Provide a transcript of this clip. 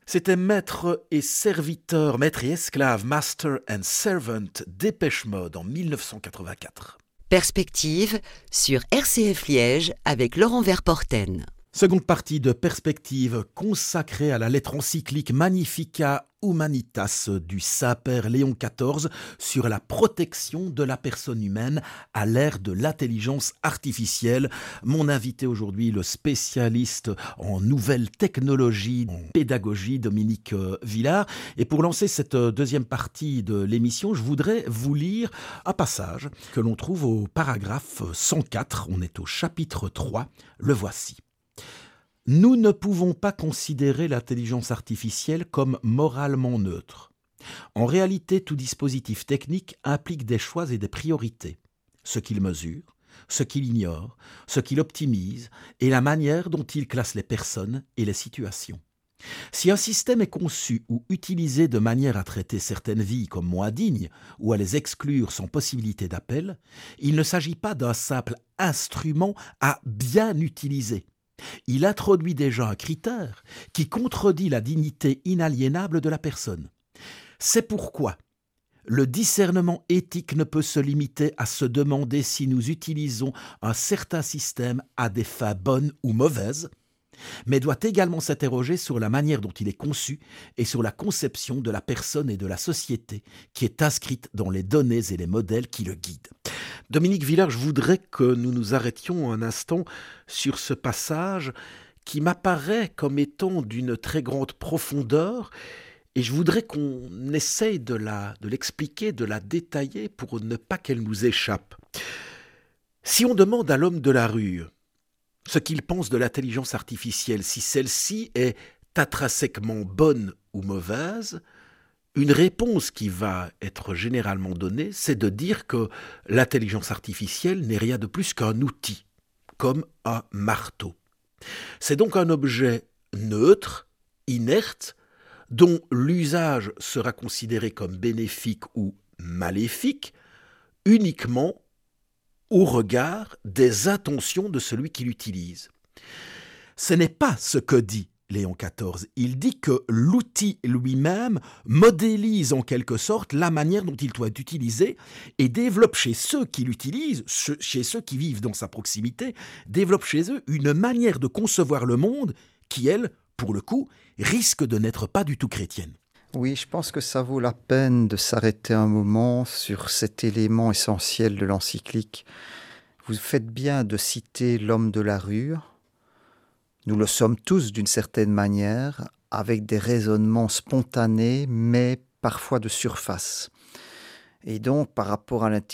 C'était maître et serviteur, maître et esclave, Master and Servant, Dépêche Mode en 1984. Perspective sur RCF Liège avec Laurent Verporten. Seconde partie de Perspective consacrée à la lettre encyclique Magnificat Humanitas du Saint-Père Léon XIV sur la protection de la personne humaine à l'ère de l'intelligence artificielle. Mon invité aujourd'hui, le spécialiste en nouvelles technologies, en pédagogie, Dominique Villard. Et pour lancer cette deuxième partie de l'émission, je voudrais vous lire un passage que l'on trouve au paragraphe 104. On est au chapitre 3. Le voici. Nous ne pouvons pas considérer l'intelligence artificielle comme moralement neutre. En réalité, tout dispositif technique implique des choix et des priorités. Ce qu'il mesure, ce qu'il ignore, ce qu'il optimise et la manière dont il classe les personnes et les situations. Si un système est conçu ou utilisé de manière à traiter certaines vies comme moins dignes ou à les exclure sans possibilité d'appel, il ne s'agit pas d'un simple instrument à bien utiliser. Il introduit déjà un critère qui contredit la dignité inaliénable de la personne. C'est pourquoi le discernement éthique ne peut se limiter à se demander si nous utilisons un certain système à des fins bonnes ou mauvaises, mais doit également s'interroger sur la manière dont il est conçu et sur la conception de la personne et de la société qui est inscrite dans les données et les modèles qui le guident. Dominique Villard, je voudrais que nous nous arrêtions un instant sur ce passage qui m'apparaît comme étant d'une très grande profondeur et je voudrais qu'on essaye de l'expliquer, de la détailler pour ne pas qu'elle nous échappe. Si on demande à l'homme de la rue ce qu'il pense de l'intelligence artificielle, si celle-ci est intrinsèquement bonne ou mauvaise, une réponse qui va être généralement donnée, c'est de dire que l'intelligence artificielle n'est rien de plus qu'un outil, comme un marteau. C'est donc un objet neutre, inerte, dont l'usage sera considéré comme bénéfique ou maléfique uniquement au regard des intentions de celui qui l'utilise. Ce n'est pas ce que dit Léon XIV. Il dit que l'outil lui-même modélise en quelque sorte la manière dont il doit être utilisé et développe chez ceux qui l'utilisent, chez ceux qui vivent dans sa proximité, développe chez eux une manière de concevoir le monde qui, elle, pour le coup, risque de n'être pas du tout chrétienne. Oui, je pense que ça vaut la peine de s'arrêter un moment sur cet élément essentiel de l'encyclique. Vous faites bien de citer l'homme de la rue. Nous le sommes tous d'une certaine manière, avec des raisonnements spontanés, mais parfois de surface. Et donc, par rapport à